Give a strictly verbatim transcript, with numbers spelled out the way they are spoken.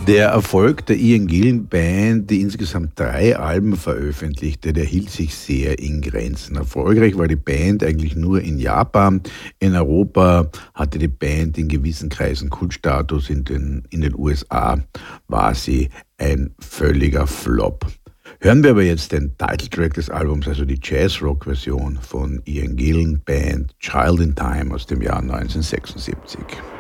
Der Erfolg der Ian Gillan Band, die insgesamt drei Alben veröffentlichte, der hielt sich sehr in Grenzen. Erfolgreich war die Band eigentlich nur in Japan. In Europa hatte die Band in gewissen Kreisen Kultstatus. In den, in den U S A war sie ein völliger Flop. Hören wir aber jetzt den Titeltrack des Albums, also die Jazz-Rock-Version von Ian Gillan Band, Child in Time aus dem Jahr neunzehnhundertsechsundsiebzig.